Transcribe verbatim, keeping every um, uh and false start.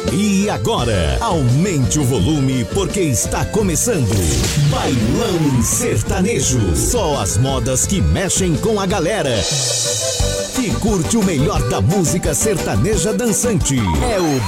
E agora, aumente o volume porque está começando Bailão Sertanejo. Só as modas que mexem com a galera. Que curte o melhor da música sertaneja dançante. É o